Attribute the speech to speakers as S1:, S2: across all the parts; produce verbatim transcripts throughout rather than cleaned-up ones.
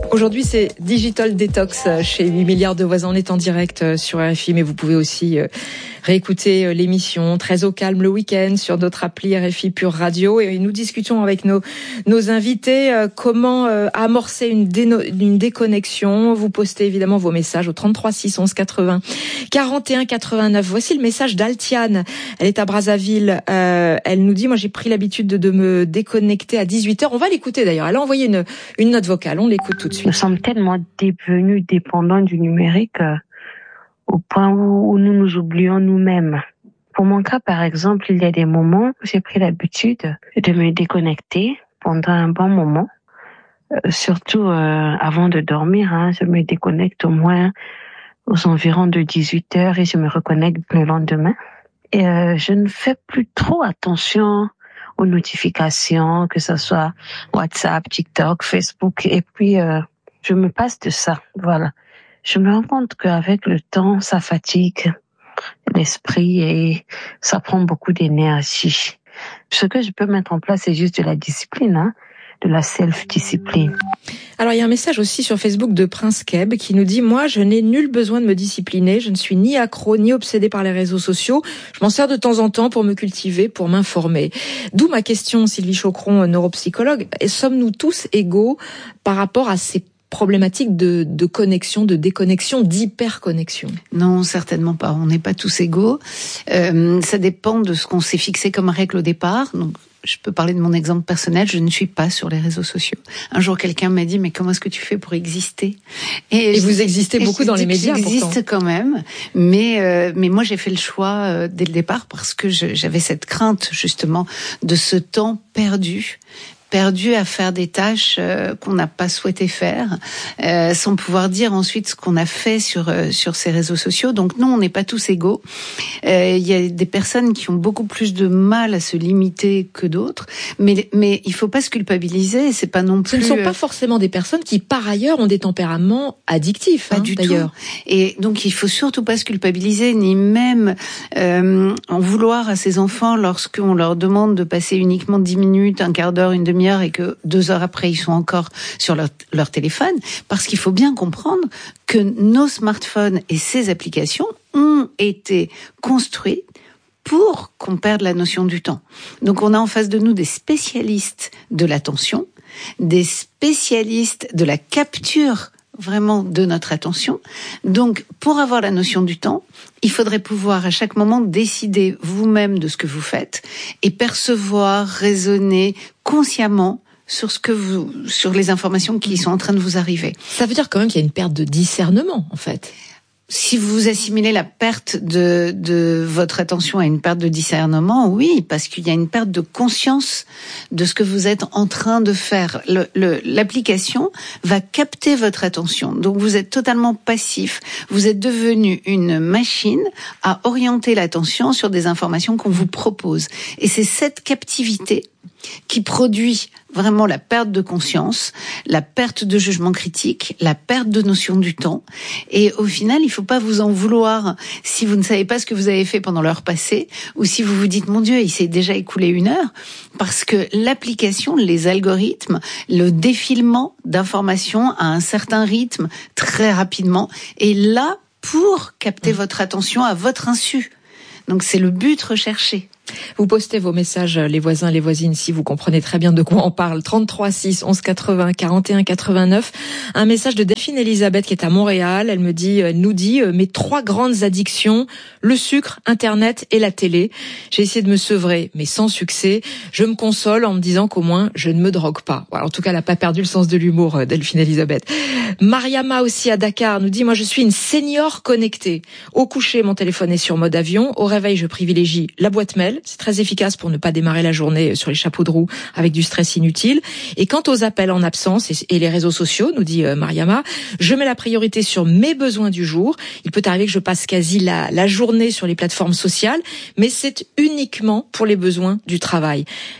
S1: Aujourd'hui, c'est Digital Detox chez huit milliards de voisins. On est en direct sur R F I, mais vous pouvez aussi réécouter l'émission très au calme le week-end sur d'autres applis R F I Pure Radio. Et nous discutons avec nos, nos invités comment amorcer une, déno, une déconnexion. Vous postez évidemment vos messages au trente-trois six onze quatre-vingts quarante et un quatre-vingt-neuf. Voici le message d'Altiane. Elle est à Brazzaville. Euh, elle nous dit, moi j'ai pris l'habitude de, de me déconnecter à dix-huit heures. On va l'écouter d'ailleurs. Elle a envoyé une, une note vocale. On l'écoute tout de suite.
S2: Nous sommes tellement devenus dépendants du numérique euh, au point où, où nous nous oublions nous-mêmes. Pour mon cas, par exemple, il y a des moments où j'ai pris l'habitude de me déconnecter pendant un bon moment. Euh, surtout euh, avant de dormir, hein, je me déconnecte au moins aux environs de dix-huit heures et je me reconnecte le lendemain. Et euh, je ne fais plus trop attention aux notifications, que ce soit WhatsApp, TikTok, Facebook, et puis euh, je me passe de ça. Voilà. Je me rends compte qu'avec le temps, ça fatigue l'esprit et ça prend beaucoup d'énergie. Ce que je peux mettre en place, c'est juste de la discipline, hein, de la self-discipline.
S1: Alors, il y a un message aussi sur Facebook de Prince Keb qui nous dit « Moi, je n'ai nul besoin de me discipliner. Je ne suis ni accro, ni obsédé par les réseaux sociaux. Je m'en sers de temps en temps pour me cultiver, pour m'informer. » D'où ma question, Sylvie Chocron, neuropsychologue. Sommes-nous tous égaux par rapport à ces problématiques de, de connexion, de déconnexion, d'hyperconnexion?
S3: Non, certainement pas. On n'est pas tous égaux. Euh, ça dépend de ce qu'on s'est fixé comme règle au départ. Donc, je peux parler de mon exemple personnel, je ne suis pas sur les réseaux sociaux. Un jour, quelqu'un m'a dit, mais comment est-ce que tu fais pour exister?
S1: Et, et vous existez beaucoup dans les médias, pourtant.
S3: J'existe quand même, mais euh, mais moi j'ai fait le choix euh, dès le départ parce que je, j'avais cette crainte justement de ce temps perdu. perdu à faire des tâches euh, qu'on n'a pas souhaité faire, euh, sans pouvoir dire ensuite ce qu'on a fait sur euh, sur ces réseaux sociaux. Donc non, on n'est pas tous égaux. Il euh, y a des personnes qui ont beaucoup plus de mal à se limiter que d'autres, mais mais il faut pas se culpabiliser. C'est pas non plus.
S1: Ce ne sont pas forcément des personnes qui, par ailleurs, ont des tempéraments addictifs.
S3: Pas
S1: hein,
S3: du
S1: d'ailleurs.
S3: tout. Et donc il faut surtout pas se culpabiliser, ni même euh, en vouloir à ses enfants lorsqu'on leur demande de passer uniquement dix minutes, un quart d'heure, une demi et que deux heures après, ils sont encore sur leur, leur téléphone, parce qu'il faut bien comprendre que nos smartphones et ces applications ont été construits pour qu'on perde la notion du temps. Donc on a en face de nous des spécialistes de l'attention, des spécialistes de la capture vraiment de notre attention. Donc, pour avoir la notion du temps, il faudrait pouvoir à chaque moment décider vous-même de ce que vous faites et percevoir, raisonner consciemment sur ce que vous, sur les informations qui sont en train de vous arriver.
S1: Ça veut dire quand même qu'il y a une perte de discernement, en fait.
S3: Si vous assimilez la perte de, de votre attention à une perte de discernement, oui, parce qu'il y a une perte de conscience de ce que vous êtes en train de faire. Le, le, l'application va capter votre attention. Donc vous êtes totalement passif. Vous êtes devenu une machine à orienter l'attention sur des informations qu'on vous propose. Et c'est cette captivité qui produit vraiment la perte de conscience, la perte de jugement critique, la perte de notion du temps. Et au final, il ne faut pas vous en vouloir si vous ne savez pas ce que vous avez fait pendant l'heure passée ou si vous vous dites, mon Dieu, il s'est déjà écoulé une heure, parce que l'application, les algorithmes, le défilement d'informations à un certain rythme très rapidement est là pour capter votre attention à votre insu. Donc c'est le but recherché.
S1: Vous postez vos messages, les voisins, les voisines, si vous comprenez très bien de quoi on parle. trente-trois six onze quatre-vingts quarante et un quatre-vingt-neuf. Un message de Delphine Elisabeth qui est à Montréal. Elle me dit, elle nous dit, mes trois grandes addictions, le sucre, Internet et la télé. J'ai essayé de me sevrer, mais sans succès. Je me console en me disant qu'au moins, je ne me drogue pas. Voilà, en tout cas, elle n'a pas perdu le sens de l'humour, Delphine Elisabeth. Mariama aussi à Dakar nous dit, moi je suis une senior connectée. Au coucher, mon téléphone est sur mode avion. Au réveil, je privilégie la boîte mail. C'est très efficace pour ne pas démarrer la journée sur les chapeaux de roue avec du stress inutile. Et quant aux appels en absence et les réseaux sociaux, nous dit Mariama, je mets la priorité sur mes besoins du jour. Il peut arriver que je passe quasi la, la journée sur les plateformes sociales, mais c'est uniquement pour les besoins du travail.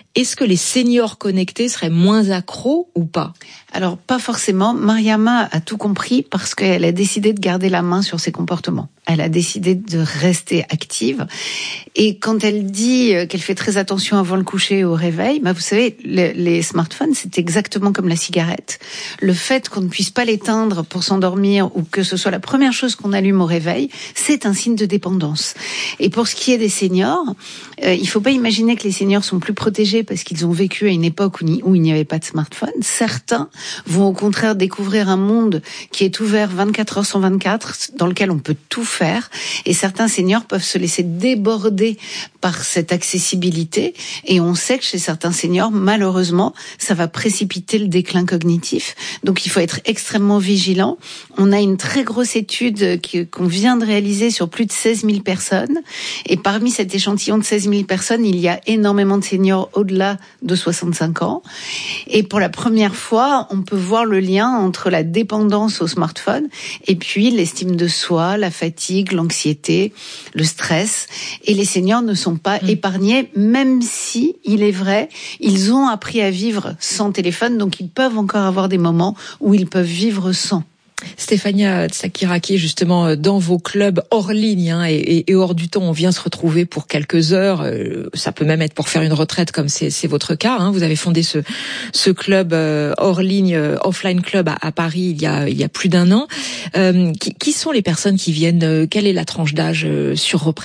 S1: Est-ce que les seniors connectés seraient moins accros ou pas ?
S3: Alors, pas forcément. Mariama a tout compris parce qu'elle a décidé de garder la main sur ses comportements. Elle a décidé de rester active. Et quand elle dit qu'elle fait très attention avant le coucher et au réveil, bah vous savez, les, les smartphones, c'est exactement comme la cigarette. Le fait qu'on ne puisse pas l'éteindre pour s'endormir ou que ce soit la première chose qu'on allume au réveil, c'est un signe de dépendance. Et pour ce qui est des seniors, euh, il ne faut pas imaginer que les seniors sont plus protégés parce qu'ils ont vécu à une époque où, où il n'y avait pas de smartphone. Certains vont au contraire découvrir un monde qui est ouvert vingt-quatre heures sur vingt-quatre, dans lequel on peut tout faire. Et certains seniors peuvent se laisser déborder par cette accessibilité. Et on sait que chez certains seniors, malheureusement, ça va précipiter le déclin cognitif. Donc il faut être extrêmement vigilant. On a une très grosse étude qu'on vient de réaliser sur plus de seize mille personnes. Et parmi cet échantillon de seize mille personnes, il y a énormément de seniors au-delà de soixante-cinq ans. Et pour la première fois, on peut voir le lien entre la dépendance au smartphone et puis l'estime de soi, la fatigue, l'anxiété, le stress. Et les seniors ne sont pas mmh. épargnés, même si, il est vrai, ils ont appris à vivre sans téléphone, donc ils peuvent encore avoir des moments où ils peuvent vivre sans.
S1: Stéphania Tsakiraki, justement, dans vos clubs hors ligne hein, et, et hors du temps, on vient se retrouver pour quelques heures. Euh, ça peut même être pour faire une retraite, comme c'est, c'est votre cas. Hein. Vous avez fondé ce, ce club euh, hors ligne, euh, offline club à, à Paris il y a, il y a plus d'un an. Euh, qui, qui sont les personnes qui viennent euh, Quelle est la tranche d'âge euh, surreprésentée ?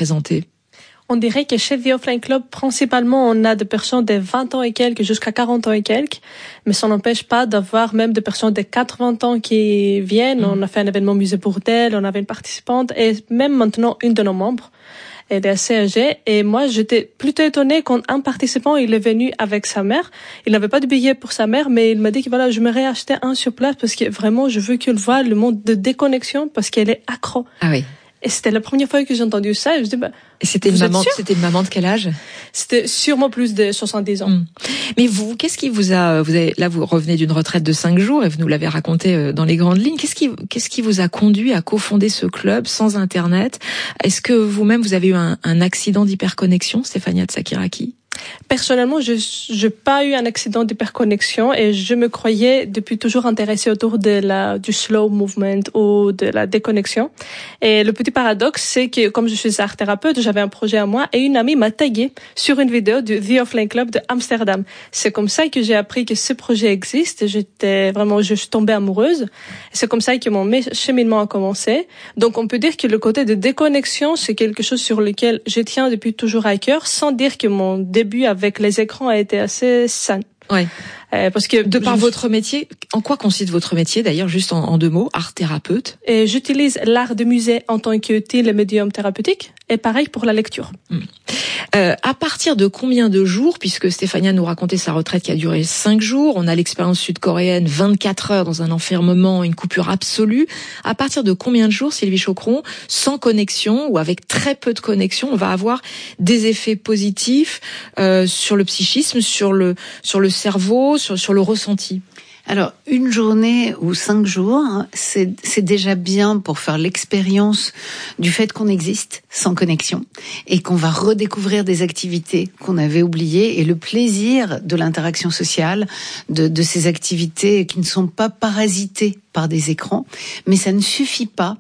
S4: On dirait que chez The Offline Club, principalement, on a des personnes de vingt ans et quelques jusqu'à quarante ans et quelques. Mais ça n'empêche pas d'avoir même des personnes de quatre-vingts ans qui viennent. Mmh. On a fait un événement musée pour d'elle, on avait une participante et même maintenant une de nos membres. Elle est assez âgée. Et moi, j'étais plutôt étonnée quand un participant, il est venu avec sa mère. Il n'avait pas de billet pour sa mère, mais il m'a dit que voilà, je m'aurais acheté un sur place parce que vraiment, je veux qu'elle voie le monde de déconnexion parce qu'elle est accro.
S1: Ah oui.
S4: Et c'était la première fois que j'ai entendu ça. Et je dis, bah,
S1: et c'était une maman, c'était une maman de quel âge?
S4: C'était sûrement plus de soixante-dix ans. Mmh.
S1: Mais vous, qu'est-ce qui vous a, vous avez, là, vous revenez d'une retraite de cinq jours et vous nous l'avez raconté dans les grandes lignes. Qu'est-ce qui, qu'est-ce qui vous a conduit à cofonder ce club sans Internet? Est-ce que vous-même, vous avez eu un, un accident d'hyperconnexion, Stéphania Tsakiraki?
S4: Personnellement, je n'ai pas eu un accident d'hyperconnexion et je me croyais depuis toujours intéressée autour de la, du slow movement ou de la déconnexion. Et le petit paradoxe, c'est que comme je suis art thérapeute, j'avais un projet à moi et une amie m'a tagué sur une vidéo du The Offline Club de Amsterdam. C'est comme ça que j'ai appris que ce projet existe. J'étais vraiment, je suis tombée amoureuse. C'est comme ça que mon cheminement a commencé. Donc on peut dire que le côté de déconnexion, c'est quelque chose sur lequel je tiens depuis toujours à cœur, sans dire que mon début avec les écrans a été assez sain.
S1: Ouais.
S4: Euh, parce que
S1: de par je... votre métier, en quoi consiste votre métier d'ailleurs, juste en, en deux mots, art thérapeute?
S4: Et j'utilise l'art de musée en tant qu'outil médium thérapeutique et pareil pour la lecture.
S1: Mmh. Euh, à partir de combien de jours, puisque Stéphania nous racontait sa retraite qui a duré cinq jours, on a l'expérience sud-coréenne, vingt-quatre heures dans un enfermement, une coupure absolue. À partir de combien de jours, Sylvie Choqueron, sans connexion ou avec très peu de connexion, on va avoir des effets positifs euh, sur le psychisme, sur le sur le cerveau, sur sur le ressenti?
S3: Alors, une journée ou cinq jours, c'est, c'est déjà bien pour faire l'expérience du fait qu'on existe sans connexion et qu'on va redécouvrir des activités qu'on avait oubliées et le plaisir de l'interaction sociale, de, de ces activités qui ne sont pas parasitées par des écrans. Mais ça ne suffit pas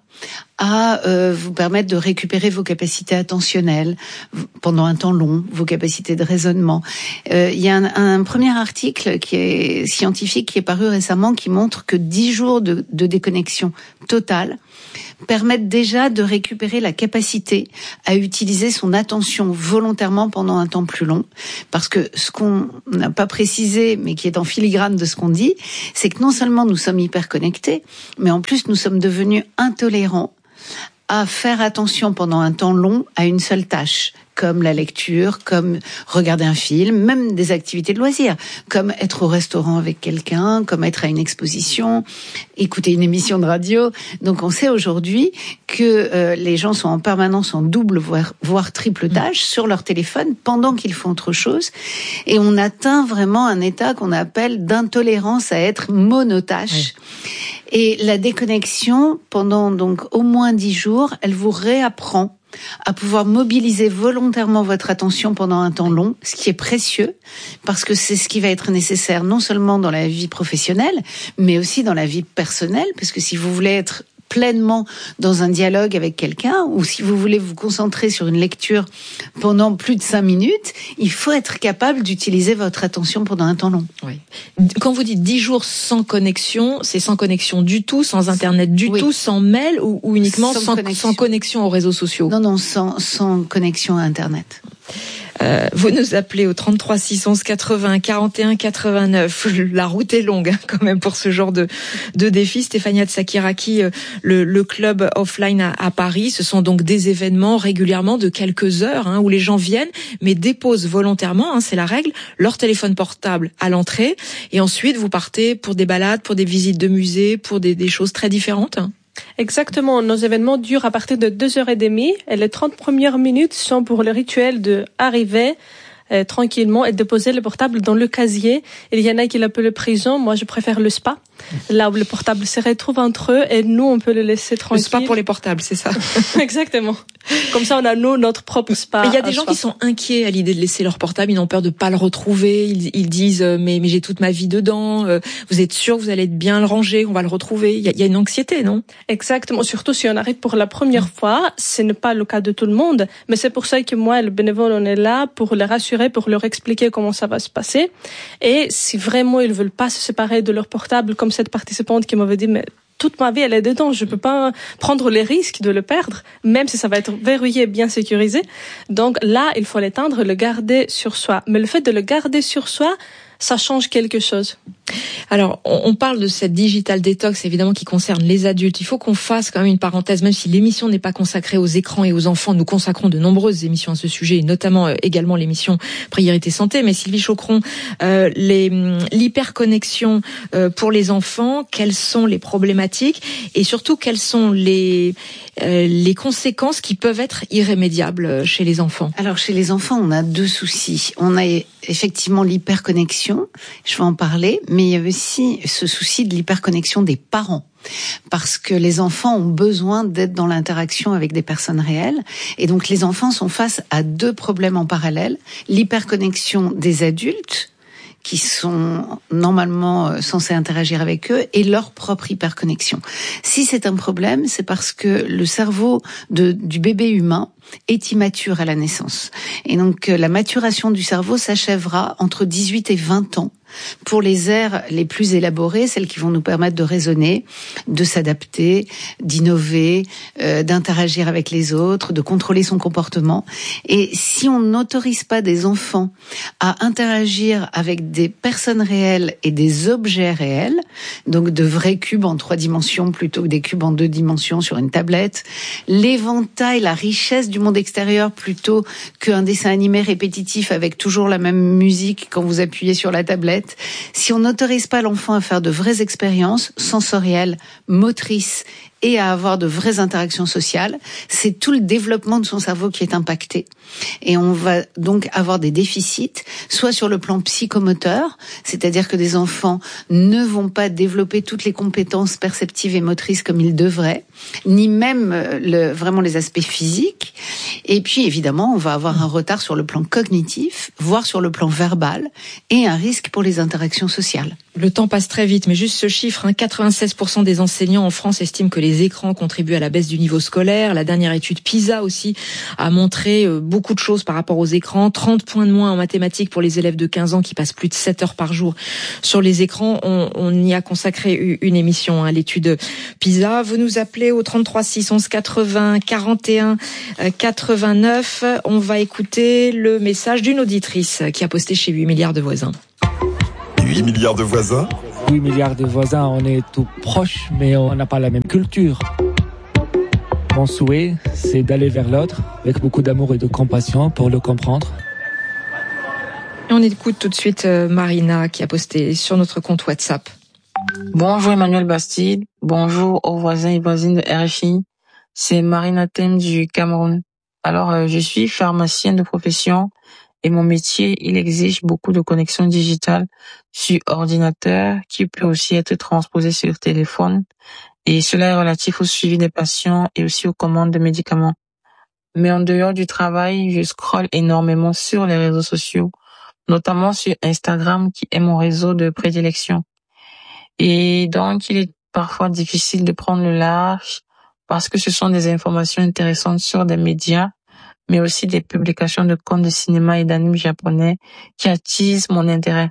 S3: à euh, vous permettre de récupérer vos capacités attentionnelles pendant un temps long, vos capacités de raisonnement. Euh, il y a un, un premier article qui est scientifique qui est paru récemment qui montre que dix jours de, de déconnexion totale permettent déjà de récupérer la capacité à utiliser son attention volontairement pendant un temps plus long. Parce que ce qu'on n'a pas précisé, mais qui est en filigrane de ce qu'on dit, c'est que non seulement nous sommes hyper connectés, mais en plus nous sommes devenus intolérants à faire attention pendant un temps long à une seule tâche, comme la lecture, comme regarder un film, même des activités de loisirs, comme être au restaurant avec quelqu'un, comme être à une exposition, écouter une émission de radio. Donc on sait aujourd'hui que euh, les gens sont en permanence en double, voire, voire triple tâche mmh. sur leur téléphone pendant qu'ils font autre chose. Et on atteint vraiment un état qu'on appelle d'intolérance à être monotâche. Mmh. Et la déconnexion, pendant donc au moins dix jours, elle vous réapprend à pouvoir mobiliser volontairement votre attention pendant un temps long, ce qui est précieux, parce que c'est ce qui va être nécessaire non seulement dans la vie professionnelle, mais aussi dans la vie personnelle, parce que si vous voulez être pleinement dans un dialogue avec quelqu'un, ou si vous voulez vous concentrer sur une lecture pendant plus de cinq minutes, il faut être capable d'utiliser votre attention pendant un temps long.
S1: Oui. Quand vous dites dix jours sans connexion, c'est sans connexion du tout, sans Internet du oui. tout, sans mail, ou, ou uniquement sans, sans, connexion. sans connexion aux réseaux sociaux?
S3: Non, non, sans, sans connexion à Internet.
S1: Euh, vous nous appelez au trente-trois six onze quatre-vingts quarante et un quatre-vingt-neuf. La route est longue hein, quand même pour ce genre de, de défi. Stéphania Tsakiraki, le, le club offline à, à Paris, ce sont donc des événements régulièrement de quelques heures hein, où les gens viennent mais déposent volontairement, hein, c'est la règle, leur téléphone portable à l'entrée et ensuite vous partez pour des balades, pour des visites de musées, pour des, des choses très différentes.
S4: Exactement. Nos événements durent à partir de deux heures trente et les trente premières minutes sont pour le rituel de arriver euh, tranquillement et déposer le portable dans le casier. Il y en a qui l'appellent prison. Moi, je préfère le spa, là où le portable se retrouve entre eux et nous, on peut le laisser tranquille.
S1: Le spa pour les portables, c'est ça.
S4: Exactement. Comme ça, on a nous notre propre spa.
S1: Il y a des gens spa. qui sont inquiets à l'idée de laisser leur portable. Ils ont peur de pas le retrouver. Ils, ils disent mais mais j'ai toute ma vie dedans. Vous êtes sûr que vous allez être bien le ranger? On va le retrouver. Il y a, il y a une anxiété, non?
S4: Exactement. Surtout si on arrive pour la première fois. Ce n'est pas le cas de tout le monde, mais c'est pour ça que moi, le bénévole, on est là pour les rassurer, pour leur expliquer comment ça va se passer. Et si vraiment ils veulent pas se séparer de leur portable, comme cette participante qui m'avait dit mais toute ma vie, elle est dedans. Je peux pas prendre les risques de le perdre, même si ça va être verrouillé, bien sécurisé. Donc là, il faut l'éteindre, le garder sur soi. Mais le fait de le garder sur soi, ça change quelque chose.
S1: Alors, on parle de cette digital détox, évidemment, qui concerne les adultes. Il faut qu'on fasse quand même une parenthèse, même si l'émission n'est pas consacrée aux écrans et aux enfants. Nous consacrons de nombreuses émissions à ce sujet, et notamment euh, également l'émission Priorité Santé. Mais Sylvie Chocron, euh, les, l'hyperconnexion euh, pour les enfants, quelles sont les problématiques et surtout quelles sont les euh, les conséquences qui peuvent être irrémédiables chez les enfants?
S3: Alors, chez les enfants, on a deux soucis. On a effectivement l'hyperconnexion, je vais en parler, mais il y a aussi ce souci de l'hyperconnexion des parents. Parce que les enfants ont besoin d'être dans l'interaction avec des personnes réelles. Et donc, les enfants sont face à deux problèmes en parallèle. L'hyperconnexion des adultes, qui sont normalement censés interagir avec eux, et leur propre hyperconnexion. Si c'est un problème, c'est parce que le cerveau de, du bébé humain est immature à la naissance. Et donc, la maturation du cerveau s'achèvera entre dix-huit et vingt ans. Pour les aires les plus élaborées, celles qui vont nous permettre de raisonner, de s'adapter, d'innover, euh, d'interagir avec les autres, de contrôler son comportement. Et si on n'autorise pas des enfants à interagir avec des personnes réelles et des objets réels, donc de vrais cubes en trois dimensions plutôt que des cubes en deux dimensions sur une tablette, l'éventail, la richesse du monde extérieur plutôt qu'un dessin animé répétitif avec toujours la même musique quand vous appuyez sur la tablette, si on n'autorise pas l'enfant à faire de vraies expériences sensorielles, motrices et à avoir de vraies interactions sociales, c'est tout le développement de son cerveau qui est impacté. Et on va donc avoir des déficits, soit sur le plan psychomoteur, c'est-à-dire que des enfants ne vont pas développer toutes les compétences perceptives et motrices comme ils devraient, ni même le, vraiment les aspects physiques. Et puis, évidemment, on va avoir un retard sur le plan cognitif, voire sur le plan verbal, et un risque pour les interactions sociales.
S1: Le temps passe très vite, mais juste ce chiffre, hein, quatre-vingt-seize pour cent des enseignants en France estiment que les écrans contribuent à la baisse du niveau scolaire. La dernière étude PISA aussi a montré beaucoup de choses par rapport aux écrans. trente points de moins en mathématiques pour les élèves de quinze ans qui passent plus de sept heures par jour sur les écrans. On, on y a consacré une émission à l'étude PISA. Vous nous appelez au trente-trois six onze quatre-vingts quarante et un quatre-vingt-neuf. On va écouter le message d'une auditrice qui a posté chez huit milliards de voisins.
S5: huit milliards de voisins
S6: huit milliards de voisins, on est tout proches, mais on n'a pas la même culture. Mon souhait, c'est d'aller vers l'autre avec beaucoup d'amour et de compassion pour le comprendre.
S1: Et on écoute tout de suite Marina qui a posté sur notre compte WhatsApp.
S7: Bonjour Emmanuel Bastide, bonjour aux voisins et voisines de R F I. C'est Marina Tem du Cameroun. Alors, je suis pharmacienne de profession. Et mon métier, il exige beaucoup de connexion digitale sur ordinateur, qui peut aussi être transposé sur téléphone. Et cela est relatif au suivi des patients et aussi aux commandes de médicaments. Mais en dehors du travail, je scrolle énormément sur les réseaux sociaux, notamment sur Instagram, qui est mon réseau de prédilection. Et donc, il est parfois difficile de prendre le large parce que ce sont des informations intéressantes sur des médias, mais aussi des publications de comptes de cinéma et d'animes japonais qui attisent mon intérêt.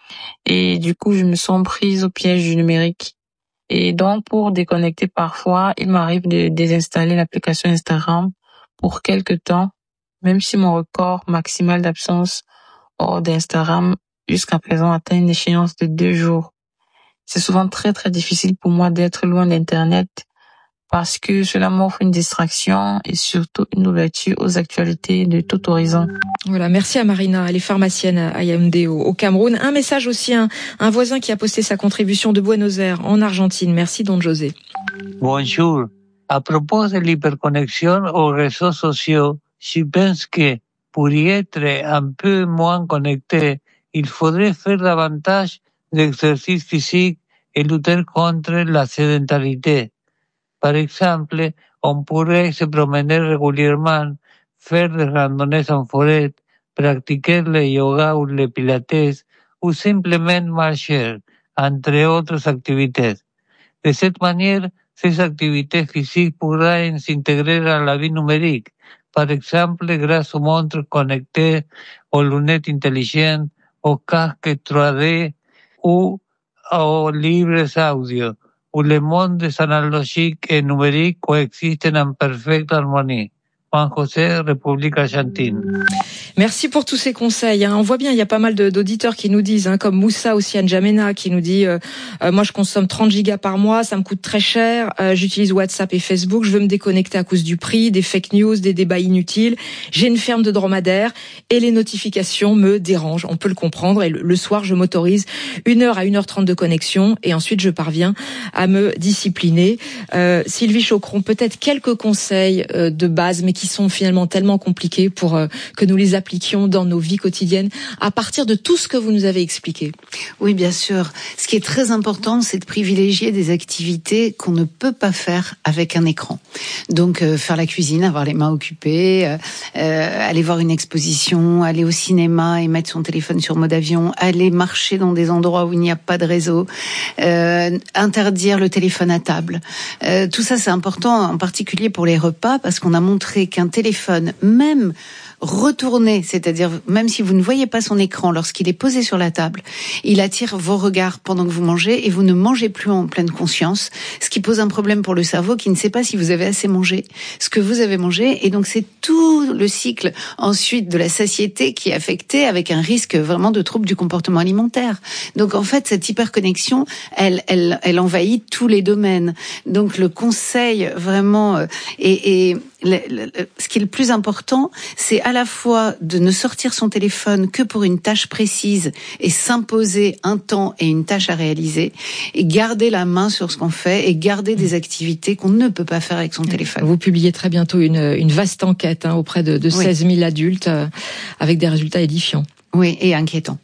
S7: Et du coup, je me sens prise au piège du numérique. Et donc, pour déconnecter parfois, il m'arrive de désinstaller l'application Instagram pour quelque temps, même si mon record maximal d'absence hors d'Instagram jusqu'à présent atteint une échéance de deux jours. C'est souvent très très difficile pour moi d'être loin d'Internet parce que cela m'offre une distraction et surtout une ouverture aux actualités de tout horizon.
S1: Voilà, merci à Marina, elle est pharmacienne à Yaoundé au, au Cameroun. Un message aussi, un, un voisin qui a posté sa contribution de Buenos Aires en Argentine. Merci Don José.
S8: Bonjour. À propos de l'hyperconnexion aux réseaux sociaux, je pense que pour y être un peu moins connecté, il faudrait faire davantage d'exercice physique et lutter contre la sédentarité. Par exemple, on pourrait se promener régulièrement, faire des randonnées en forêt, pratiquer le yoga ou le pilates, ou simplement marcher, entre autres activités. De cette manière, ces activités physiques pourraient s'intégrer à la vie numérique, par exemple grâce aux montres connectées, aux lunettes intelligentes, aux casques trois D ou aux livres audio, où les mondes analogiques et numériques coexistent en parfaite harmonie. Juan José, République Argentine.
S1: Merci pour tous ces conseils. On voit bien, il y a pas mal d'auditeurs qui nous disent, hein, comme Moussa aussi N'Djamena qui nous dit euh, euh, moi je consomme trente gigas par mois, ça me coûte très cher, euh, j'utilise WhatsApp et Facebook, je veux me déconnecter à cause du prix, des fake news, des débats inutiles, j'ai une ferme de dromadaires et les notifications me dérangent. On peut le comprendre et le, le soir je m'autorise une heure à une heure trente de connexion et ensuite je parviens à me discipliner. Euh, Sylvie Chocron, peut-être quelques conseils euh, de base mais qui sont finalement tellement compliqués pour euh, que nous les appliquions dans nos vies quotidiennes à partir de tout ce que vous nous avez expliqué.
S3: Oui, bien sûr. Ce qui est très important, c'est de privilégier des activités qu'on ne peut pas faire avec un écran. Donc, euh, faire la cuisine, avoir les mains occupées, euh, euh, aller voir une exposition, aller au cinéma et mettre son téléphone sur mode avion, aller marcher dans des endroits où il n'y a pas de réseau, euh, interdire le téléphone à table. Euh, tout ça, c'est important, en particulier pour les repas, parce qu'on a montré qu'un téléphone, même retourné, c'est-à-dire même si vous ne voyez pas son écran lorsqu'il est posé sur la table, il attire vos regards pendant que vous mangez et vous ne mangez plus en pleine conscience, ce qui pose un problème pour le cerveau qui ne sait pas si vous avez assez mangé, ce que vous avez mangé, et donc c'est tout le cycle ensuite de la satiété qui est affecté avec un risque vraiment de trouble du comportement alimentaire. Donc en fait, cette hyperconnexion, elle, elle, elle envahit tous les domaines. Donc le conseil vraiment, euh, et, et le, le, ce qui est le plus important, c'est à la fois de ne sortir son téléphone que pour une tâche précise et s'imposer un temps et une tâche à réaliser, et garder la main sur ce qu'on fait et garder des activités qu'on ne peut pas faire avec son téléphone.
S1: Vous publiez très bientôt une, une vaste enquête hein, auprès de, de seize mille adultes euh, avec des résultats édifiants.
S3: Oui, et inquiétants.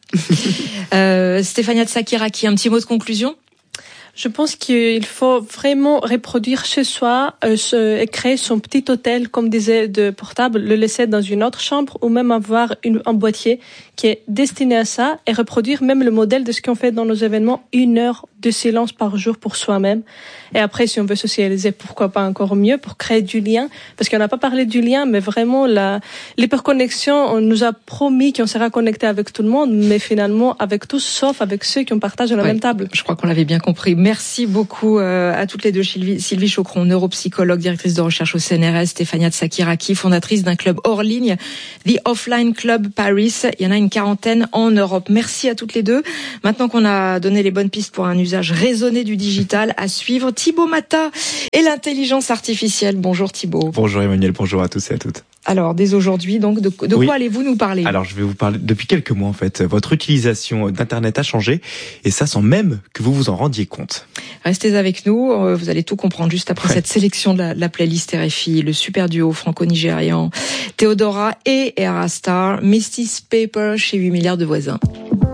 S1: euh, Stéphania Tsakiraki, un petit mot de conclusion ?
S4: Je pense qu'il faut vraiment reproduire chez soi euh, ce, et créer son petit hôtel, comme disait, de portable, le laisser dans une autre chambre ou même avoir une, un boîtier qui est destiné à ça et reproduire même le modèle de ce qu'on fait dans nos événements, une heure de silence par jour pour soi-même. Et après, si on veut socialiser, pourquoi pas encore mieux pour créer du lien, parce qu'on n'a pas parlé du lien, mais vraiment la, l'hyperconnexion, on nous a promis qu'on sera connecté avec tout le monde, mais finalement avec tous, sauf avec ceux qui ont partagé la
S1: ouais,
S4: même table.
S1: Je crois qu'on l'avait bien compris. Merci beaucoup euh, à toutes les deux, Sylvie, Sylvie Chocron, neuropsychologue, directrice de recherche au C N R S, Stéphania Tsakiraki, fondatrice d'un club hors ligne, The Offline Club Paris. Il y en a une quarantaine en Europe. Merci à toutes les deux. Maintenant qu'on a donné les bonnes pistes pour un usage raisonné du digital, à suivre Thibaut Mata et l'intelligence artificielle. Bonjour Thibaut.
S9: Bonjour Emmanuel, bonjour à tous et à toutes.
S1: Alors, dès aujourd'hui, donc, de, de
S9: oui.
S1: quoi allez-vous nous parler ?
S9: Alors, je vais vous parler, depuis quelques mois, en fait, votre utilisation d'Internet a changé, et ça sans même que vous vous en rendiez compte.
S1: Restez avec nous, vous allez tout comprendre juste après ouais. cette sélection de la, la playlist R F I, le super duo franco-nigérian, Theodora et Era Star, Misty's Paper chez huit milliards de voisins.